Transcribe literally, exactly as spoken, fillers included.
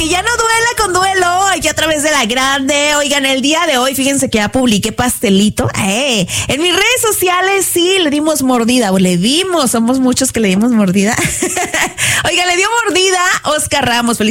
que ya no duela con duelo, aquí a través de La Grande. Oigan, el día de hoy, fíjense que ya publiqué pastelito. Eh, en mis redes sociales, sí, le dimos mordida, o le dimos, somos muchos que le dimos mordida. Oigan, le dio mordida Oscar Ramos.